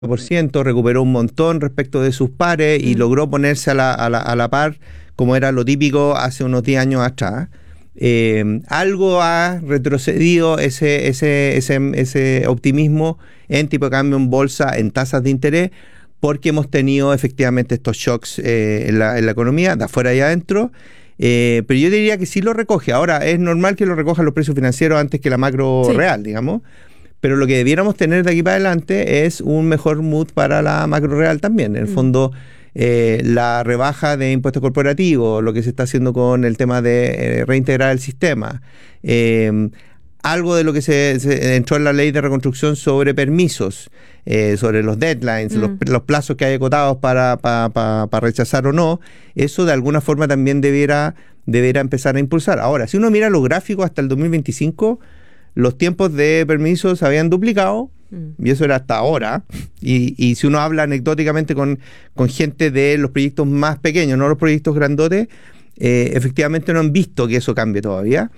ciento, recuperó un montón respecto de sus pares y logró ponerse a la par, como era lo típico hace unos 10 años atrás. Algo ha retrocedido ese optimismo en tipo de cambio, en bolsa, en tasas de interés, porque hemos tenido efectivamente estos shocks en la economía, de afuera y adentro. Pero yo diría que sí lo recoge. Ahora, es normal que lo recojan los precios financieros antes que la macro real, digamos. Pero lo que debiéramos tener de aquí para adelante es un mejor mood para la macro real también. En el fondo, la rebaja de impuestos corporativos, lo que se está haciendo con el tema de reintegrar el sistema, algo de lo que se entró en la ley de reconstrucción sobre permisos, sobre los deadlines, los plazos que hay acotados para rechazar o no, eso de alguna forma también debiera empezar a impulsar. Ahora, si uno mira los gráficos hasta el 2025, los tiempos de permisos se habían duplicado, y eso era hasta ahora, y si uno habla anecdóticamente con gente de los proyectos más pequeños, no los proyectos grandotes, efectivamente no han visto que eso cambie todavía.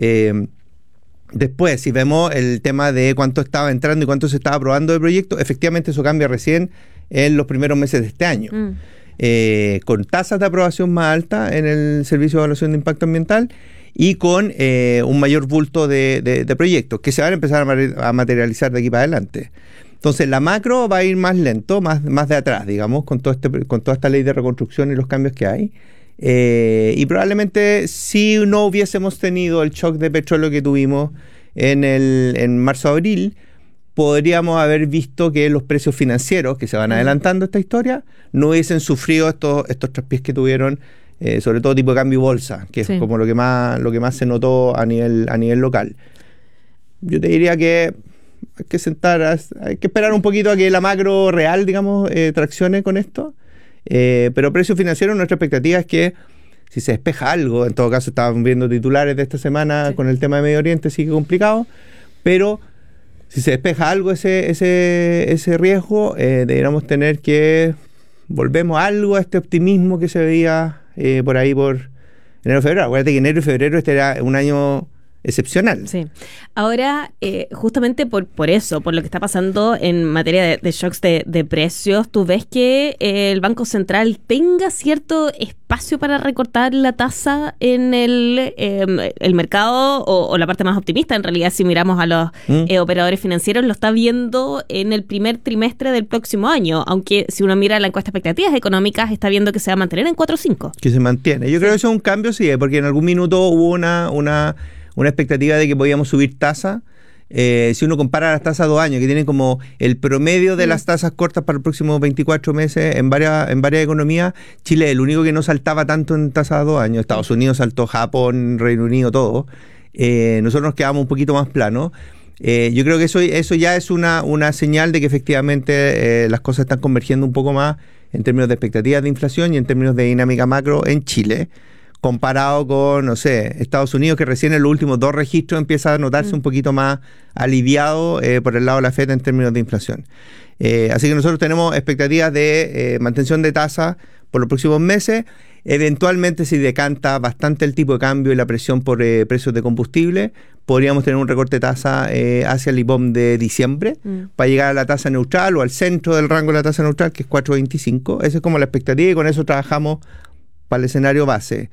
Después, si vemos el tema de cuánto estaba entrando y cuánto se estaba aprobando de proyectos, efectivamente eso cambia recién en los primeros meses de este año. Con tasas de aprobación más altas en el Servicio de Evaluación de Impacto Ambiental y con un mayor bulto de proyectos que se van a empezar a materializar de aquí para adelante. Entonces, la macro va a ir más lento, más de atrás, digamos, con toda esta ley de reconstrucción y los cambios que hay. Y probablemente si no hubiésemos tenido el shock de petróleo que tuvimos en marzo-abril, podríamos haber visto que los precios financieros que se van adelantando esta historia no hubiesen sufrido estos traspiés que tuvieron, sobre todo tipo de cambio y bolsa, que es como lo que más se notó a nivel local. Yo te diría que hay que esperar un poquito a que la macro real, digamos, traccione con esto. Pero precios financieros, nuestra expectativa es que si se despeja algo, en todo caso estábamos viendo titulares de esta semana con el tema de Medio Oriente, sigue complicado, pero si se despeja algo ese riesgo, deberíamos tener que volvemos algo a este optimismo que se veía por ahí por enero-febrero. Acuérdate que enero y febrero este era un año excepcional. Sí. Ahora, justamente por eso, por lo que está pasando en materia de shocks de precios, ¿tú ves que el Banco Central tenga cierto espacio para recortar la tasa en el mercado o la parte más optimista? En realidad, si miramos a los operadores financieros, lo está viendo en el primer trimestre del próximo año, aunque si uno mira la encuesta de expectativas económicas, está viendo que se va a mantener en 4.5. Que se mantiene. Yo creo que eso es un cambio, sí, porque en algún minuto hubo una expectativa de que podíamos subir tasa. Si uno compara las tasas a 2 años, que tienen como el promedio de las tasas cortas para los próximos 24 meses en varias economías, Chile es el único que no saltaba tanto en tasas a 2 años. Estados Unidos saltó, Japón, Reino Unido, todo. Nosotros nos quedamos un poquito más planos. Yo creo que eso ya es una señal de que efectivamente las cosas están convergiendo un poco más en términos de expectativas de inflación y en términos de dinámica macro en Chile, comparado con, no sé, Estados Unidos, que recién en los últimos 2 registros empieza a notarse un poquito más aliviado por el lado de la FED en términos de inflación. Así que nosotros tenemos expectativas de mantención de tasa por los próximos meses. Eventualmente, si decanta bastante el tipo de cambio y la presión por precios de combustible, podríamos tener un recorte de tasa hacia el IPOM de diciembre para llegar a la tasa neutral o al centro del rango de la tasa neutral, que es 4.25. Esa es como la expectativa y con eso trabajamos para el escenario base.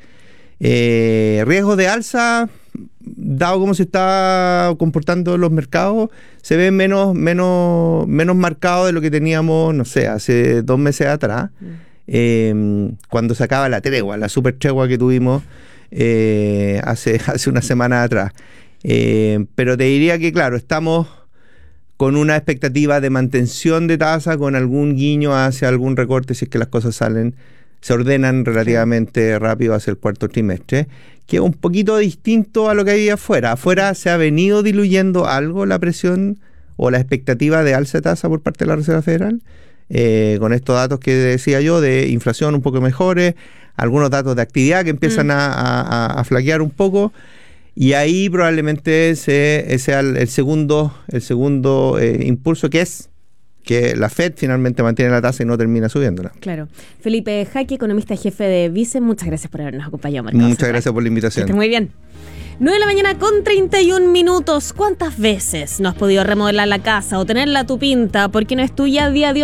Riesgos de alza, dado cómo se está comportando los mercados, se ven menos marcados de lo que teníamos, no sé, hace 2 meses atrás, cuando se acaba la tregua, la super tregua que tuvimos hace una semana atrás. Pero te diría que, claro, estamos con una expectativa de mantención de tasa, con algún guiño hacia algún recorte si es que las cosas se ordenan relativamente rápido hacia el cuarto trimestre, que es un poquito distinto a lo que hay afuera. Afuera se ha venido diluyendo algo la presión o la expectativa de alza de tasa por parte de la Reserva Federal, con estos datos que decía yo de inflación un poco mejores, algunos datos de actividad que empiezan a flaquear un poco, y ahí probablemente sea el segundo impulso, que es que la FED finalmente mantiene la tasa y no termina subiéndola. Claro. Felipe Jaque, economista jefe de Vice, muchas gracias por habernos acompañado. Muchas gracias por la invitación. Que esté muy bien. 9:31 a.m. ¿Cuántas veces no has podido remodelar la casa o tenerla a tu pinta porque no es tuya día a día